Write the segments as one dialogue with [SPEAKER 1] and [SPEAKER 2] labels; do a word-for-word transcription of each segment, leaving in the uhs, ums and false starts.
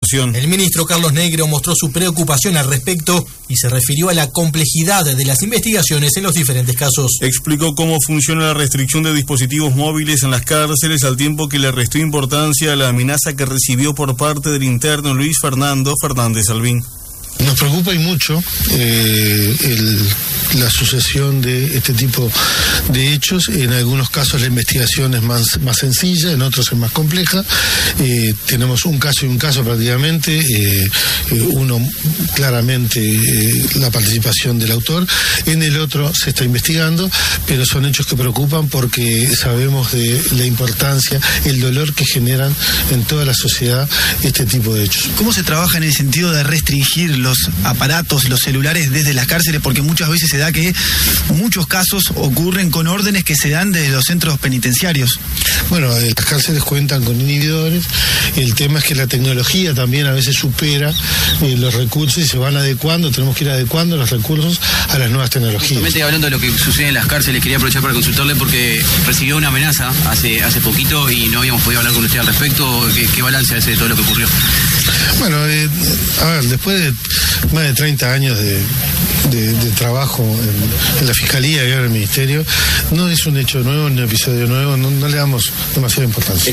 [SPEAKER 1] corrupción.
[SPEAKER 2] El ministro Carlos Negro mostró su preocupación al respecto y se refirió a la complejidad de las investigaciones en los diferentes casos.
[SPEAKER 1] Explicó cómo funciona la restricción de dispositivos móviles en las cárceles, al tiempo que le restó importancia a la amenaza que recibió por parte del interno Luis Fernando Fernández Albín.
[SPEAKER 3] Nos preocupa y mucho eh, el, la sucesión de este tipo de hechos. En algunos casos la investigación es más, más sencilla, en otros es más compleja. Eh, tenemos un caso y un caso prácticamente, eh, eh, uno claramente eh, la participación del autor, en el otro se está investigando, pero son hechos que preocupan porque sabemos de la importancia, el dolor que generan en toda la sociedad este tipo de hechos.
[SPEAKER 4] ¿Cómo se trabaja en el sentido de restringir los aparatos, los celulares desde las cárceles? Porque muchas veces se da que muchos casos ocurren con órdenes que se dan desde los centros penitenciarios.
[SPEAKER 3] Bueno, eh, las cárceles cuentan con inhibidores. El tema es que la tecnología también a veces supera eh, los recursos y se van adecuando, tenemos que ir adecuando los recursos a las nuevas tecnologías.
[SPEAKER 5] Justamente hablando de lo que sucede en las cárceles, quería aprovechar para consultarle porque recibió una amenaza hace hace poquito y no habíamos podido hablar con usted al respecto. ¿Qué, qué balance hace de todo lo que ocurrió?
[SPEAKER 3] Bueno, eh, a ver, después de más de treinta años de, de, de trabajo en, en la Fiscalía y ahora en el Ministerio, no es un hecho nuevo, un episodio nuevo, no, no le damos demasiada importancia.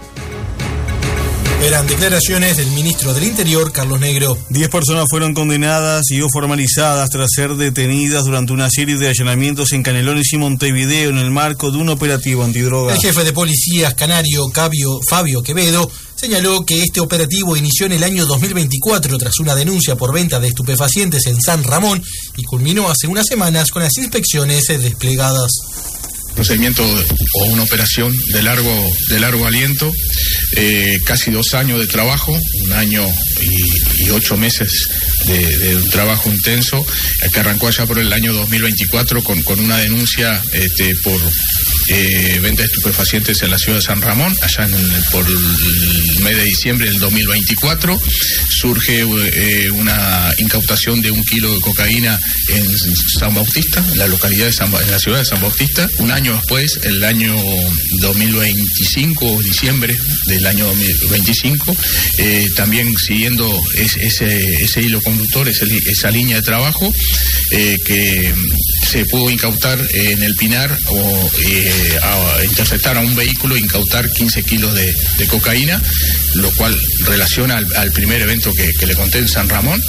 [SPEAKER 2] Eran declaraciones del ministro del Interior, Carlos Negro.
[SPEAKER 1] Diez personas fueron condenadas y o formalizadas tras ser detenidas durante una serie de allanamientos en Canelones y Montevideo en el marco de un operativo antidroga.
[SPEAKER 2] El jefe de policías canario, Cabio, Fabio Quevedo, señaló que este operativo inició en el año dos mil veinticuatro tras una denuncia por venta de estupefacientes en San Ramón y culminó hace unas semanas con las inspecciones desplegadas.
[SPEAKER 6] Procedimiento o una operación de largo de largo aliento, eh, casi dos años de trabajo, un año y, y ocho meses de, de un trabajo intenso, que arrancó allá por el año dos mil veinticuatro con, con una denuncia este, por eh, venta de estupefacientes en la ciudad de San Ramón, allá en el, por el mes de diciembre del dos mil veinticuatro, surge eh, una incautación de un kilo de cocaína en San Bautista, en la localidad de San, en la ciudad de San Bautista. Un año después, el año dos mil veinticinco, diciembre del año dos mil veinticinco, eh, también siguiendo es, ese, ese hilo conductor, ese, esa línea de trabajo, eh, que se pudo incautar en el Pinar o eh, a interceptar a un vehículo e incautar quince kilos de, de cocaína, lo cual relaciona al, al primer evento que, que le conté en San Ramón.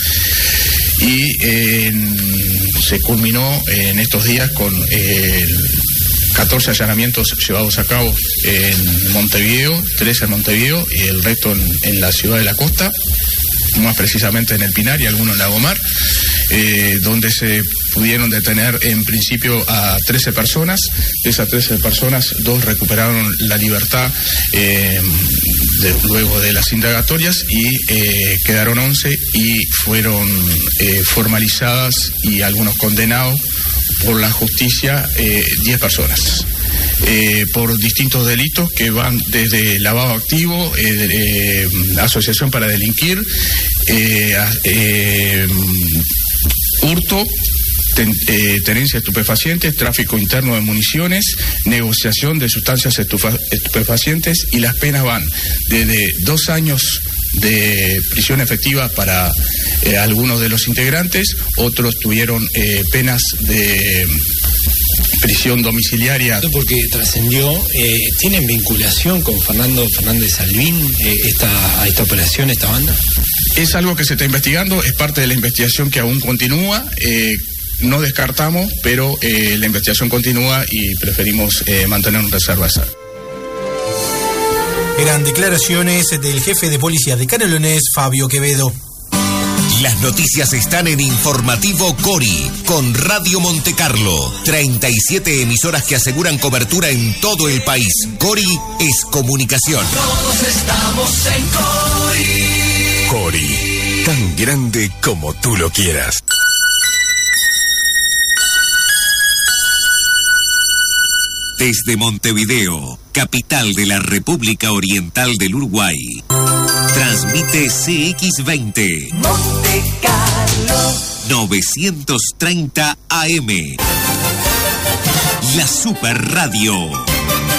[SPEAKER 6] Y eh, se culminó en estos días con eh, catorce allanamientos llevados a cabo en Montevideo, trece en Montevideo y el resto en, en la ciudad de la costa, más precisamente en el Pinar y algunos en Lagomar, eh, donde se pudieron detener en principio a trece personas. De esas trece personas, dos recuperaron la libertad eh, de, luego de las indagatorias y eh, quedaron once y fueron eh, formalizadas y algunos condenados por la justicia, eh, diez personas. Eh, por distintos delitos que van desde lavado activo, eh, eh, asociación para delinquir, eh, eh, hurto, ten, eh, tenencia de estupefacientes, tráfico interno de municiones, negociación de sustancias estufa, estupefacientes, y las penas van desde dos años de prisión efectiva para eh, algunos de los integrantes, otros tuvieron eh, penas de prisión domiciliaria.
[SPEAKER 7] Porque trascendió, eh, ¿tienen vinculación con Fernando Fernández Albín eh, esta, a esta operación, esta banda?
[SPEAKER 6] Es algo que se está investigando, es parte de la investigación que aún continúa, eh, no descartamos, pero eh, la investigación continúa y preferimos eh, mantener en reserva esa.
[SPEAKER 2] Eran declaraciones del jefe de policía de Canelones, Fabio Quevedo.
[SPEAKER 8] Las noticias están en Informativo Cori, con Radio Montecarlo. treinta y siete emisoras que aseguran cobertura en todo el país. Cori es comunicación.
[SPEAKER 9] Todos estamos en Cori.
[SPEAKER 8] Cori, tan grande como tú lo quieras. Desde Montevideo, capital de la República Oriental del Uruguay, transmite C X veinte.
[SPEAKER 9] Monte Carlo.
[SPEAKER 8] novecientos treinta A M. La Super Radio.